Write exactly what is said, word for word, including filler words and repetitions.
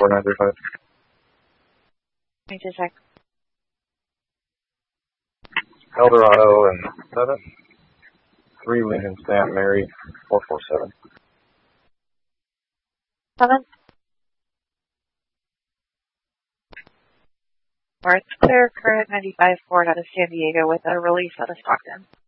four nine three five. Let me just check. Eldorado and seven. Three Lincoln Stamp Mary four four seven. Seven. North clear, current ninety-five Ford out of San Diego with a release out of Stockton.